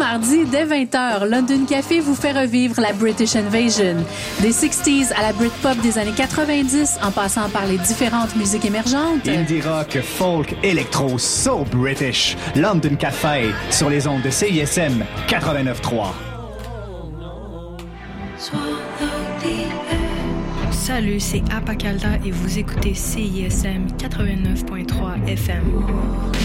mardi, dès 20h, London Café vous fait revivre la British Invasion. Des 60s à la Britpop des années 90, en passant par les différentes musiques émergentes. Indie rock, folk, électro, so British. London Café, sur les ondes de CISM 89.3. Salut, c'est Apacalda et vous écoutez CISM 89.3 FM.